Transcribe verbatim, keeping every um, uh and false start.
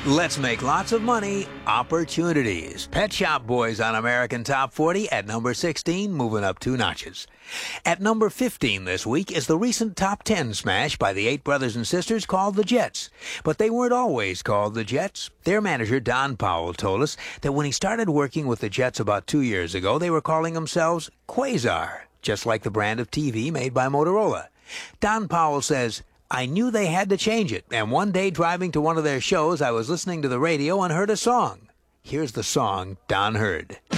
Let's make lots of money. Opportunities. Pet Shop Boys on American Top forty at number sixteen, moving up two notches. At number fifteen this week is the recent Top ten smash by the eight brothers and sisters called the Jets. But they weren't always called the Jets. Their manager, Don Powell, told us that when he started working with the Jets about two years ago, they were calling themselves Quasar, just like the brand of T V made by Motorola. Don Powell says, I knew they had to change it, and one day driving to one of their shows, I was listening to the radio and heard a song. Here's the song Don heard.